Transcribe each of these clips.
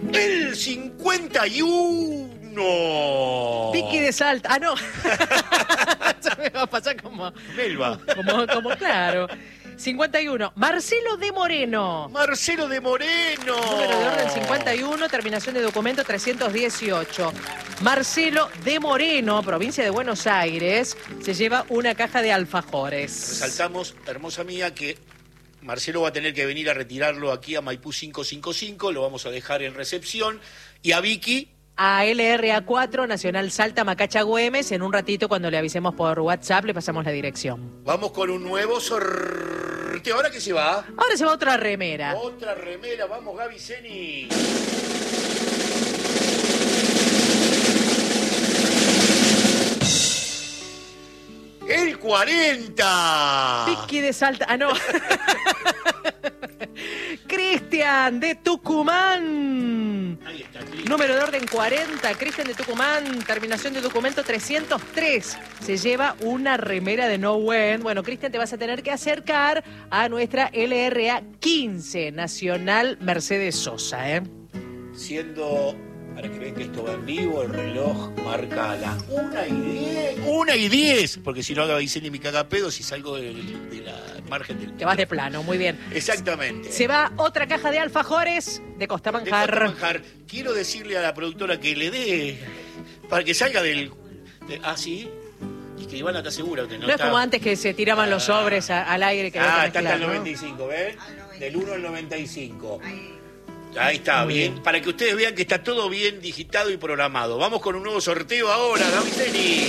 El 51. Vicky de Salta. Ah, no. Eso me va a pasar como... Melba. Como claro. 51. Marcelo de Moreno. Marcelo de Moreno. Número de orden 51, terminación de documento 318. Marcelo de Moreno, provincia de Buenos Aires, se lleva una caja de alfajores. Resaltamos, hermosa mía, que Marcelo va a tener que venir a retirarlo aquí a Maipú 555, lo vamos a dejar en recepción. Y a Vicky... A LRA4, Nacional Salta, Macacha, Güemes. En un ratito, cuando le avisemos por WhatsApp, le pasamos la dirección. Vamos con un nuevo sorteo. ¿Ahora qué se va? Ahora se va otra remera. Otra remera. Vamos, Gaby Zeni. ¡El 40! Vicky de Salta. Ah, no. Cristian de Tucumán. Ahí está, Cristian. Número de orden 40, Cristian de Tucumán, terminación de documento 303. Se lleva una remera de No When. Bueno, Cristian, te vas a tener que acercar a nuestra LRA 15, Nacional Mercedes Sosa, ¿eh? Siendo, para que vean que esto va en vivo, el reloj marca las 1:10. 1:10, porque si no haga Vicente mi cagapedo, si salgo de la margen del... Te vas de plano, muy bien. Exactamente. Se va otra caja de alfajores de Costa Manjar. De Costa Manjar. Quiero decirle a la productora que le dé, para que salga del... ¿sí? Y que Ivana está segura que no No está... es como antes que se tiraban los sobres al aire. Que está mezclar, hasta el ¿no? 95, ¿ven? Del 1 al 95. Ahí está, bien. Para que ustedes vean que está todo bien digitado y programado. Vamos con un nuevo sorteo ahora, Gaby Zeni.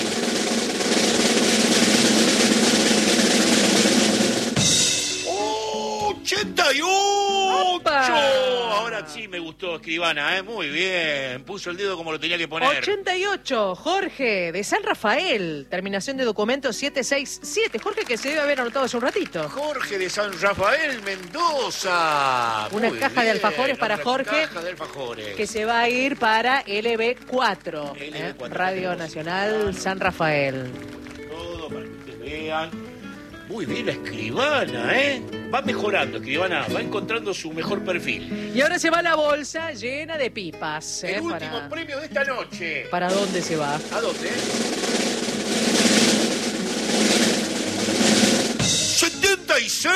¡88! ¡Opa! Ahora sí me gustó, Escribana, ¿eh? Muy bien. Puso el dedo como lo tenía que poner. 88, Jorge, de San Rafael. Terminación de documento 767. Jorge, que se debe haber anotado hace un ratito. Jorge de San Rafael, Mendoza. Una Muy caja de bien, alfajores para otra Jorge, caja de alfajores. que se va a ir para LB4, LB4, Radio tenemos Nacional San Rafael. Todo para que ustedes vean. Muy bien la Escribana, ¿eh? Va mejorando, Escribana, va encontrando su mejor perfil. Y ahora se va la bolsa llena de pipas. El último premio de esta noche. ¿Para dónde se va? ¿A dónde? 76.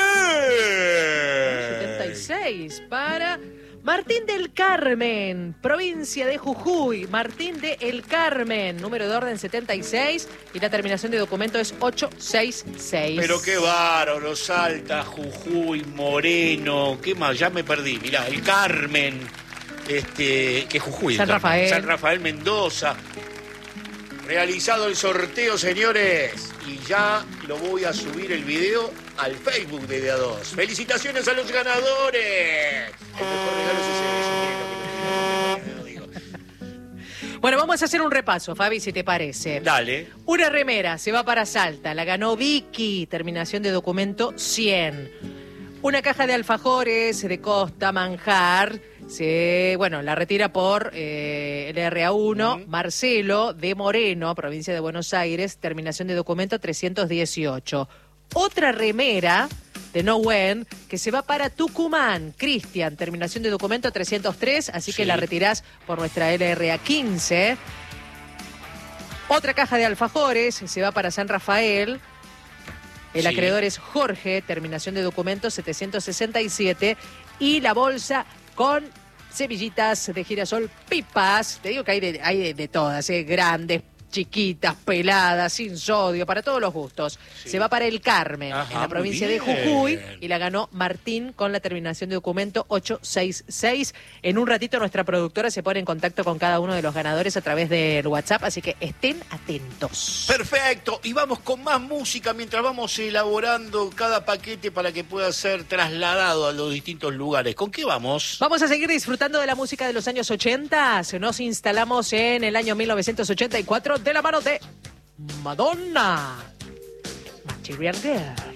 76 para Martín del Carmen, provincia de Jujuy. Martín del Carmen, número de orden 76 y la terminación de documento es 866. Pero qué bárbaro, Salta, Jujuy, Moreno, ¿qué más? Ya me perdí, mirá, el Carmen, que Jujuy. San Rafael. San Rafael, Mendoza. Realizado el sorteo, señores, y ya lo voy a subir el video al Facebook de DA2. ¡Felicitaciones a los ganadores! El mejor regalo es ese beso, digo. Bueno, vamos a hacer un repaso, Fabi, si te parece. Dale. Una remera se va para Salta, la ganó Vicky, terminación de documento 100. Una caja de alfajores de Costa Manjar, la retira por LRA1, Marcelo de Moreno, provincia de Buenos Aires, terminación de documento 318. Otra remera de No When, que se va para Tucumán, Cristian, terminación de documento 303, así que la retirás por nuestra LRA 15. Otra caja de alfajores se va para San Rafael. El acreedor es Jorge, terminación de documento 767. Y la bolsa con semillitas de girasol, pipas. Te digo que hay de todas, grandes, chiquitas, peladas, sin sodio, para todos los gustos. Se va para el Carmen, en la provincia de Jujuy, y la ganó Martín con la terminación de documento 866. En un ratito nuestra productora se pone en contacto con cada uno de los ganadores a través del WhatsApp, así que estén atentos. Perfecto, y vamos con más música mientras vamos elaborando cada paquete para que pueda ser trasladado a los distintos lugares. ¿Con qué vamos? Vamos a seguir disfrutando de la música de los años 80. Nos instalamos en el año 1984 de la mano de Madonna. Material Girl.